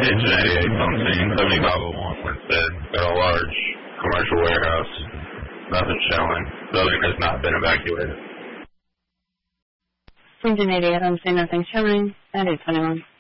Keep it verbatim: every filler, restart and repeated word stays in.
Engine eighty-eight on scene, seventy-five oh one instead. Got a large commercial warehouse. Nothing showing. Building has not been evacuated. Engine eighty-eight on scene, nothing showing. At eight twenty-one.